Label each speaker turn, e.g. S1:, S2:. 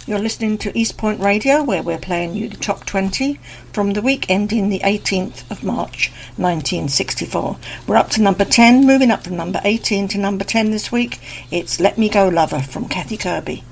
S1: You're listening to East Point Radio, where we're playing you the top 20 from the week ending the 18th of March 1964. We're up to number 10, moving up from number 18 to number 10 this week. It's Let Me Go Lover from Kathy Kirby.